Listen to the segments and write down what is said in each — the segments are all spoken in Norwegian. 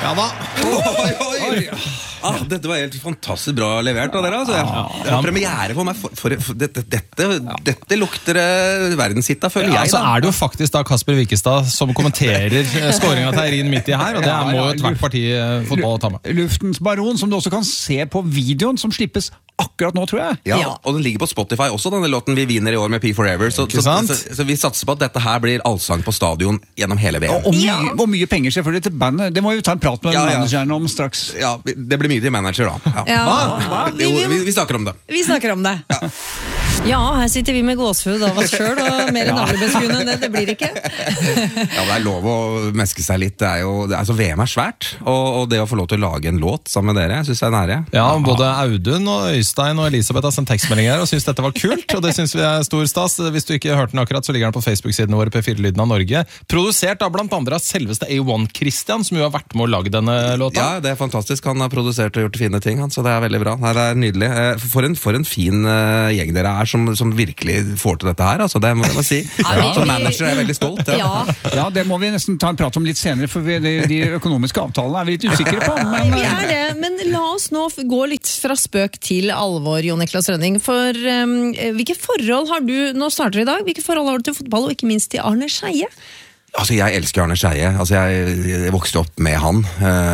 Ja da. Oi. Dette var helt fantastisk bra levert av dere. Altså. Jeg har premiere for meg. Dette lukter verdenshitta, føler jeg. Så det jo faktisk da Kasper Wikestad som kommenterer skåringen til Eirin midt i her, og det må jo hvert parti fotball ta med. Luftens baron, som du også kan se på videoen som slippes akkurat nå, tror jeg. Ja, og den ligger på Spotify også, denne låten Vi vinner i år med P4Ever. Så vi satser på at dette her blir allsang på stadion gjennom hele VM. Og mye penger selvfølgelig til bandet. Det må vi ta en prat med manageren om straks. Ja, det blir mye til manager da. Vi snakker om det. Vi snakker om det. Ja, her sitter vi med gåsehud av oss selv, og mer navlebeskuende enn det blir ikke. Ja, det lov å meske seg litt. VM svært, og det å få lov til å lage en låt sammen med dere, jeg synes det nære. Ja, både Audun og Øystein og Elisabeth har sendt tekstmeldinger og synes dette var kult, og det synes vi stor stas. Hvis du ikke hørte den akkurat, så ligger den på Facebook-siden vår P4-lyden av Norge. Produsert av blant andre av selveste A1 Christian, som jo har vært med å lage denne låta. Ja, det fantastisk. Han har produsert og gjort fine ting, så det veldig bra. Det nydelig. For en fin gjeng dere som virkelig får til dette her, altså det må jeg si. Som manager jeg veldig stolt. Ja, det må vi nesten ta en prat om litt senere, for de økonomiske avtalene vi litt usikre på. Vi det, men la oss nå gå litt fra spøk til alvor, Jon Niklas Rønning. For hvilke forhold har du, nå starter i dag, hvilke forhold har du til fotball, og ikke minst til Arne Scheie? Altså, jeg elsker Arne Scheie. Altså, jeg vokste opp med han,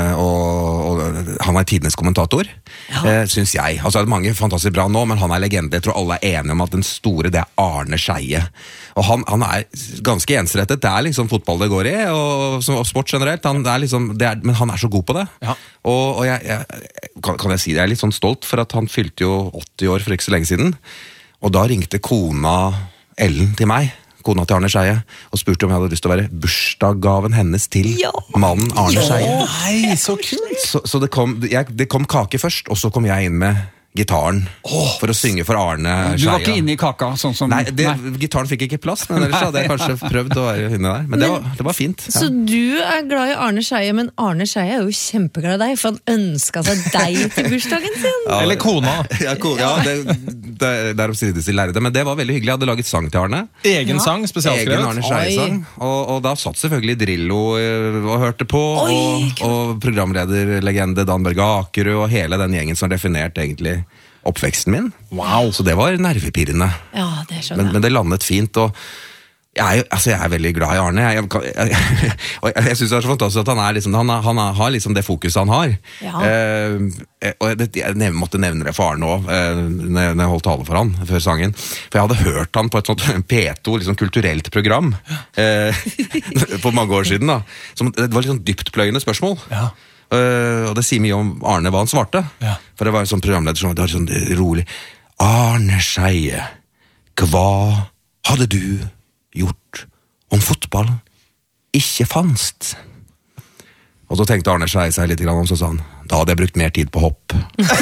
og han tidenes kommentator, synes jeg. Altså, det mange fantastisk bra nå, men han legende. Jeg tror alle enige om at den store, det Arne Scheie. Og han ganske ensrettet. Det liksom fotball det går i, og sport generelt. Men han så god på det. Ja. Og kan jeg si det, jeg litt sånn stolt, for at han fylte jo 80 år for ikke så lenge siden. Og da ringte kona Ellen til meg, kona til Arne Scheie, og spurte om jeg hadde lyst til å være bursdagsgaven hennes til mannen Arne Scheie. Nei, så kult! Så det kom kake først, og så kom jeg inn med gitaren for å synge for Arne Scheie. Du var ikke inne i kaka, sånn som... Nei, gitaren fikk ikke plass, men ellers hadde jeg kanskje prøvd å være inne der. Men det var fint. Ja. Så du glad i Arne Scheie, men Arne Scheie jo kjempeglad i deg, for han ønsket seg deg til bursdagen sin. Ja, eller kona. Ja, det oppstrides i lærde, men det var veldig hyggelig. Jeg hadde laget sang til Arne. Egen sang, spesialskrevet. Egen Arne Scheie-sang. Og da satt selvfølgelig Drillo og hørte på, og programlederlegende Dan Børge Akerø, og hele den gjengen som definerte egentlig oppveksten min. Wow. Så det var nervepirrende. Ja, det skjønner jeg. Men det landet fint, og jeg veldig glad i Arne. Og jeg synes det så fantastisk at han har liksom det fokuset han har. Ja. Og jeg måtte nevne det for Arne også, når jeg holdt tale for han før sangen. For jeg hadde hørt han på et sånt P2 liksom kulturelt program for mange år siden. Da. Det var litt sånn dyptpløyende spørsmål. Ja. Og det sier mye om Arne hva han svarte. Ja. For det var en sånn programleder som var sånn rolig. Arne Scheie, hva hadde du gjort om fotball ikke fanst? Og så tenkte Arne Scheie seg litt grann om, så sa han, da hadde jeg brukt mer tid på hopp.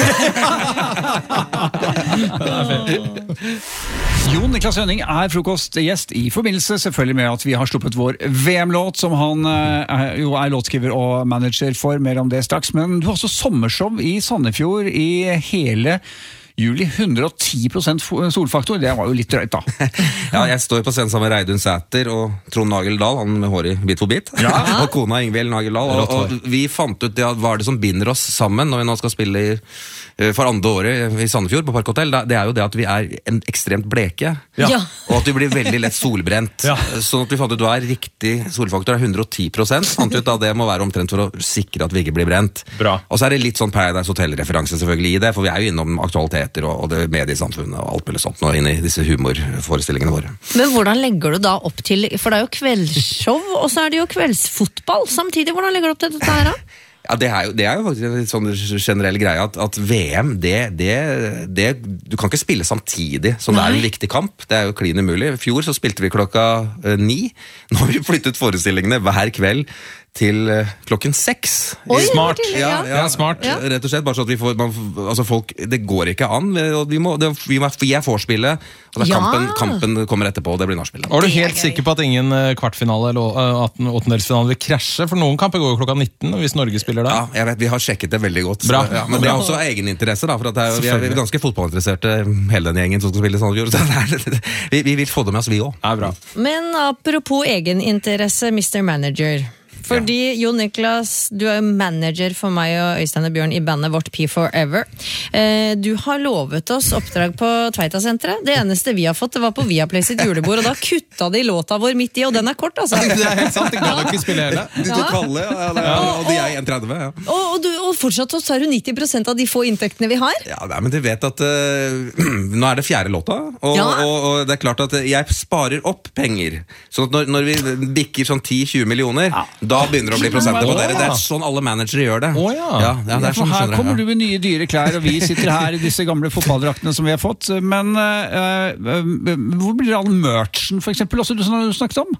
Jon Niklas Rønning frokostgjest i forbindelse selvfølgelig med at vi har sluppet vår VM-låt, som han jo låtskriver og manager for, mer om det straks. Men du har også sommershow i Sandefjord i hele juli, 110% solfaktor, det var jo litt drøyt da. Ja, jeg står på scenen sammen med Reidun Sæter og Trond Nagel Dahl, han med hår i bit for bit, og kona Ingvild Nagel Dahl, og vi fant ut hva det som binder oss sammen når vi nå skal spille for andre året i Sandefjord på Parkhotel. Det jo det at vi ekstremt bleke, og at vi blir veldig lett solbrent. Sånn at vi fant ut hva riktig solfaktor 110%, fant ut at det må være omtrent for å sikre at vi ikke blir brent. Bra. Og så det litt sånn Paradise Hotel-referanse selvfølgelig i det, for vi jo innom aktualitet og det mediesamfunnet og alt mulig sånt nå inn i disse humorforestillingene våre. Men hvordan legger du da opp til, for det jo kveldsshow, og så det jo kveldsfotball samtidig, hvordan legger du opp til dette her da? Ja, det jo faktisk en litt sånn generell greie at VM, du kan ikke spille samtidig som det en viktig kamp. Det jo klin umulig. I fjor så spilte vi 9:00. Nå har vi flyttet forestillingene hver kveld til klokken 6. Smart. Ja, smart. Ja. Rett og slett, bare så at vi får, folk, det går ikke an. Vi vorspillet, og kampen kommer etterpå, og det blir nachspillet. Er du helt sikker på at ingen kvartfinale eller 8-delsfinale vil krasje? For noen kamper går jo klokka 19, hvis Norge spiller da. Ja, jeg vet, vi har sjekket det veldig godt. Bra. Ja, men det også egeninteresse, da, for at vi ganske fotballinteresserte, hele den gjengen som skal spille Sandefjord. Vi vil få det med oss, vi også. Ja, bra. Men apropos egeninteresse, Mr. Manager. Fordi Jon Niklas, du er jo manager for meg og Øystein og Bjørn i bandet vårt P4Ever. Du har lovet oss oppdrag på Tveita-senteret. Det eneste vi har fått, det var på Viaplay sitt julebord, og da kutta de låta vår midt i, og den er kort, altså. Det er helt sant, det kan du ikke spille hele. Du tok halve, og de er 1,30, ja. Og fortsatt så tar du 90% av de få inntektene vi har. Ja, men du vet at nå er det 4. låta, og det er klart at jeg sparer opp penger. Så når vi bikker sånn 10-20 millioner, da begynner det å bli prosenter på dere. Det er sånn alle managere gjør det. Det er sånn, her kommer du med nye dyre klær, og vi sitter her i disse gamle fotballdraktene som vi har fått. Men hvor blir all merchen, for eksempel, også du snakket om?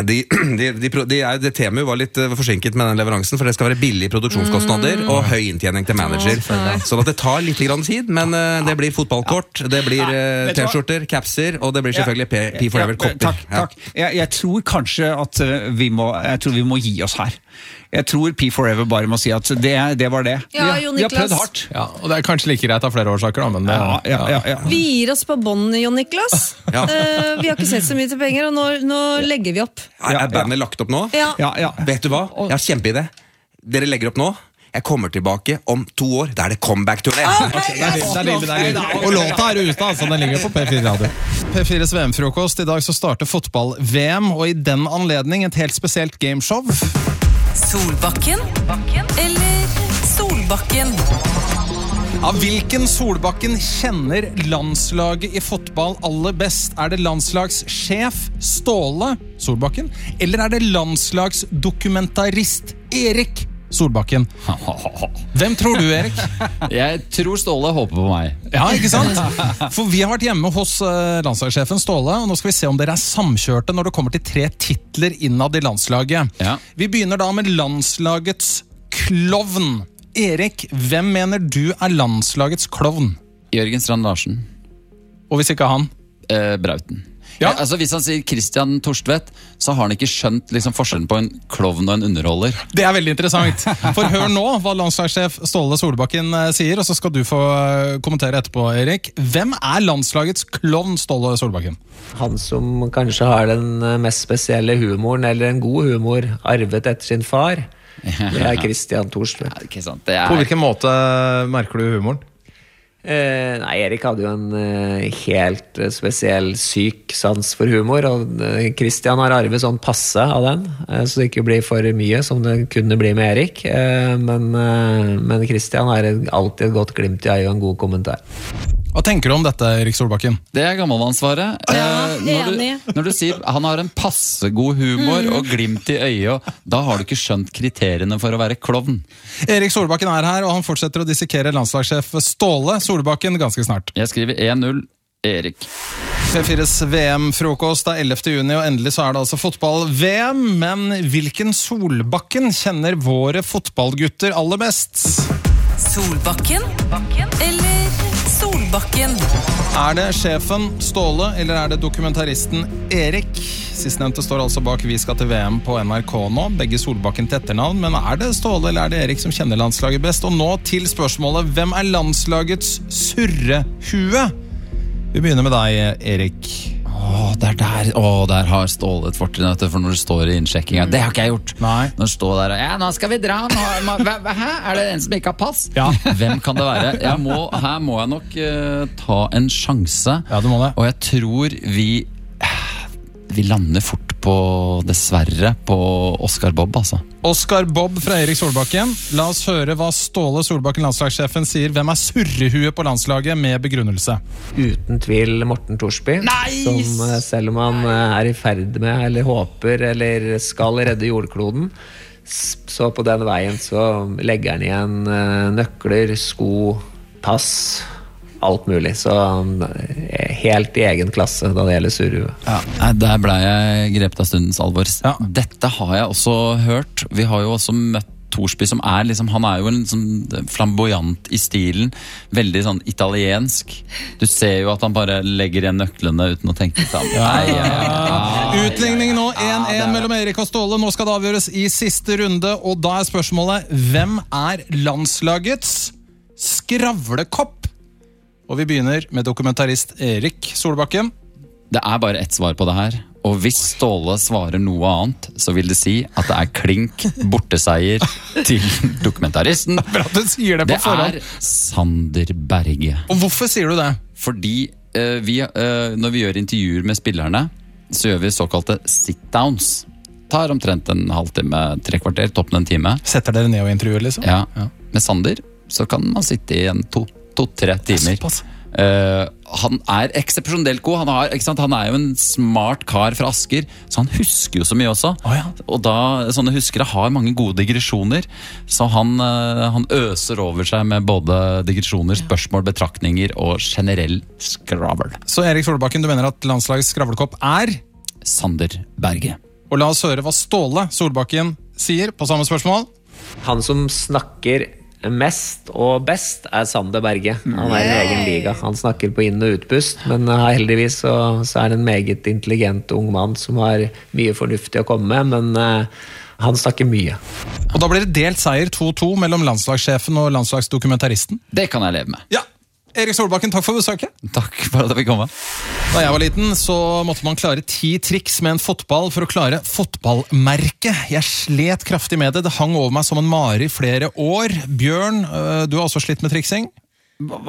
Det temaet var litt forsinket med den leveransen, for det skal være billige produksjonskostnader og høy inntjening til manager. Så det tar litt grann tid, men det blir fotballkort, det blir t-skjorter, capser, og det blir selvfølgelig P4Ever kopper. Takk. Jeg tror kanskje at vi må gi oss her. Jeg tror P4Ever bare må si at det var det. Vi har prøvd hardt. Ja, og det er kanskje like greit av flere årsaker, da, men det... Vi gir oss på bånd, Jon Niklas. Vi har ikke sett så mye til penger, og nå legger vi opp. Er bandet lagt opp nå? Ja. Vet du hva? Jeg har kjempeidé. Dere legger opp nå. Jeg kommer tilbake om 2 år. Da er det comeback-turné. Og låta er ute, altså. Den ligger på P4 Radio. P4s VM-frokost. I dag så starter fotball-VM, og i den anledning et helt spesielt gameshow. Solbakken eller Solbakken? Hvilken Solbakken kjenner landslaget i fotball aller best? Er det landslagssjef Ståle Solbakken? Eller er det landslagsdokumentarist Erik Solbakken? Hvem tror du, Erik? Jeg tror Ståle håper på meg. Ja, ikke sant? For vi har vært hjemme hos landslagssjefen Ståle, og nå skal vi se om dere er samkjørte når det kommer til 3 titler innad i landslaget. Ja. Vi begynner da med landslagets klovn. Erik, hvem mener du er landslagets klovn? Jørgen Strand Larsen. Og hvis ikke han? Brauten. Ja. Altså hvis han sier Christian Torstvedt, så har han ikke skjønt liksom forskjellen på en klovn og en underholder. Det er veldig interessant. For hør nå hva landslagssjef Ståle Solbakken sier, og så skal du få kommentere etterpå, Erik. Hvem er landslagets klovn, Ståle Solbakken? Han som kanskje har den mest spesielle humoren, eller en god humor, arvet etter sin far. Det er Christian Torstvedt. Ja, ikke sant? Det er... På hvilken måte merker du humoren? Erik hadde jo en helt spesiell syk sans for humor, og Christian har arvet sånn passe av den, så det ikke blir for mye som det kunne bli med Erik, men Christian har alltid et godt glimt i øyet og en god kommentar. Hva tenker du om dette, Erik Solbakken? Det er gammelmannsvaret. Når du sier han har en passe god humor og glimt i øyet, da har du ikke skjønt kriteriene for å være klovn. Erik Solbakken er her, og han fortsetter å dissekere landslagssjef Ståle Solbakken ganske snart. Jeg skriver 1-0 Erik. P4s VM-frokost er 11. juni, og endelig så er det altså fotball-VM. Men hvilken Solbakken kjenner våre fotballgutter aller best? Solbakken eller Solbakken? Er det sjefen Ståle, eller er det dokumentaristen Erik? Sistnevnte står altså bak Vi skal til VM på NRK nå. Begge Solbakken til etternavn, men er det Ståle eller er det Erik som kjenner landslaget best? Og nå til spørsmålet, hvem er landslagets surrehue? Vi begynner med deg, Erik. Der har Ståle et fortrinn, for når du står i innsjekkinga. Det har ikke jeg gjort. Nei. Når du står der og nå skal vi dra. Hæ? Er det en som ikke har pass? Ja. Hvem kan det være? Her må jeg nok ta en sjanse. Ja, du må det. Og jeg tror vi lander fort på, dessverre, på Oscar Bob, altså. Oscar Bob fra Erik Solbakken. La oss høre hva Ståle Solbakken, landslagssjefen, sier. Hvem er surrehue på landslaget med begrunnelse? Uten tvil Morten Thorsby, som selv om han er i ferd med, eller håper, eller skal redde jordkloden, så på den veien så legger han igjen nøkler, sko, pass, alt mulig, så helt i egen klasse da det gjelder surrehue. Ja, der ble jeg grepet av stundens alvor. Ja. Dette har jeg også hørt. Vi har jo også møtt Thorsby, som er liksom, han er jo en sånn flamboyant i stilen, veldig sånn italiensk. Du ser jo at han bare legger igjen nøklene uten å tenke sammen. Utligning nå, 1-1 mellom Erik og Ståle. Nå skal det avgjøres i siste runde, og da er spørsmålet, hvem er landslagets skravlekopp? Og vi begynner med dokumentarist Erik Solbakken. Det er bare ett svar på det her, Og hvis Ståle svarer noe annet, så vil det si at det er klink borteseier til dokumentaristen. Bra at du sier det på forhånd. Det er Sander Berge. Og hvorfor sier du det? Fordi når vi gjør intervjuer med spillerne, så gjør vi såkalte sit-downs. Tar omtrent en halvtime, 3 kvarter, toppen en time. Setter dere ned og intervjuer, liksom? Ja. Med Sander så kan man sitte i 2-3 timer. Han er eksepsjonelt god. Han er jo en smart kar fra Asker, så han husker jo så mye også. Og da, sånne huskere har mange gode digresjoner, så han øser over seg med både digresjoner, spørsmål, betraktninger og generell skravl. Så Erik Solbakken, du mener at landslagets skravlekopp er? Sander Berge. Og la oss høre hva Ståle Solbakken sier på samme spørsmål. Han som snakker mest og best er Sander Berge. Han er i en egen liga. Han snakker på inn- og utpust, men heldigvis så er han en meget intelligent ung mann som har mye fornuftig å komme med, men han snakker mye. Og da blir det delt seier 2-2 mellom landslagssjefen og landslagsdokumentaristen. Det kan jeg leve med. Ja, Erik Solbakken, takk for besøket. Takk for at jeg fikk komme. Da jeg var liten, så måtte man klare 10 triks med en fotball for å klare fotballmerket. Jeg slet kraftig med det. Det hang over meg som en mare i flere år. Bjørn, du har også slitt med triksing?